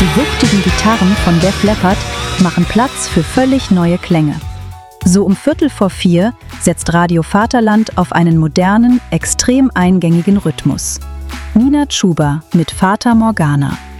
Die wuchtigen Gitarren von Def Leppard machen Platz für völlig neue Klänge. So um 3:45 setzt Radio Vaterland auf einen modernen, extrem eingängigen Rhythmus. Nina Chuba mit Fata Morgana.